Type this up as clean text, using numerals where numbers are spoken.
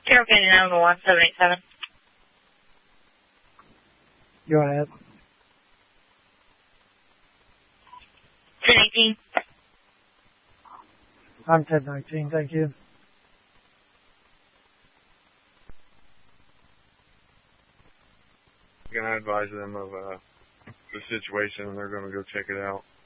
Carol County 911, 787. Go ahead. 1018. I'm 1019, thank you. Can I advise them of the situation and they're going to go check it out?